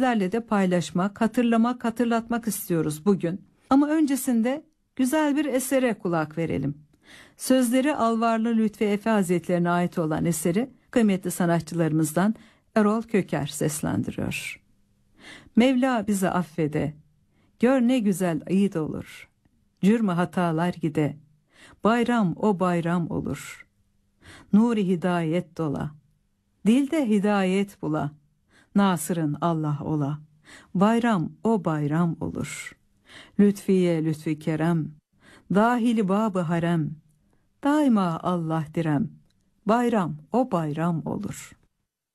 sizlerle de paylaşmak, hatırlamak, hatırlatmak istiyoruz bugün. Ama öncesinde güzel bir esere kulak verelim. Sözleri Alvarlı Lütfi Efe Hazretlerine ait olan eseri kıymetli sanatçılarımızdan Erol Köker seslendiriyor. Mevla bizi affede, gör ne güzel ayit olur. Cürmü hatalar gide, bayram o bayram olur. Nuri hidayet dola, dilde hidayet bula. Nasırın Allah ola, bayram o bayram olur. Lütfiye lütfi kerem, dahili babı harem, daima Allah direm, bayram o bayram olur.